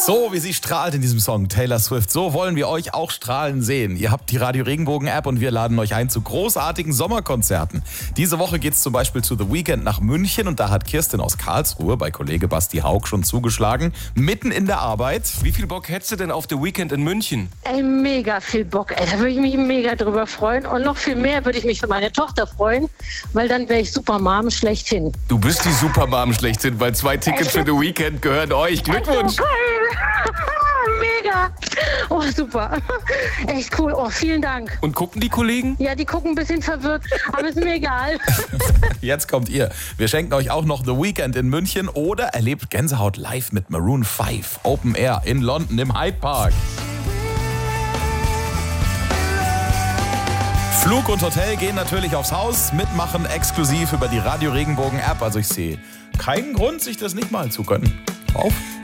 So wie sie strahlt in diesem Song, Taylor Swift, so wollen wir euch auch strahlen sehen. Ihr habt die Radio Regenbogen App und wir laden euch ein zu großartigen Sommerkonzerten. Diese Woche geht's zum Beispiel zu The Weeknd nach München und da hat Kirsten aus Karlsruhe bei Kollege Basti Haug schon zugeschlagen, mitten in der Arbeit. Wie viel Bock hättest du denn auf The Weeknd in München? Ey, mega viel Bock, ey. Da würde ich mich mega drüber freuen und noch viel mehr würde ich mich für meine Tochter freuen, weil dann wäre ich Supermom schlechthin. Du bist die Supermom schlechthin, weil 2 Tickets für The Weeknd gehören euch. Glückwunsch! Mega! Oh, super. Echt cool. Oh, vielen Dank. Und gucken die Kollegen? Ja, die gucken ein bisschen verwirrt, aber ist mir egal. Jetzt kommt ihr. Wir schenken euch auch noch The Weeknd in München oder erlebt Gänsehaut live mit Maroon 5 Open Air in London im Hyde Park. Flug und Hotel gehen natürlich aufs Haus. Mitmachen exklusiv über die Radio Regenbogen App. Also ich sehe keinen Grund, sich das nicht mal zu gönnen. Auf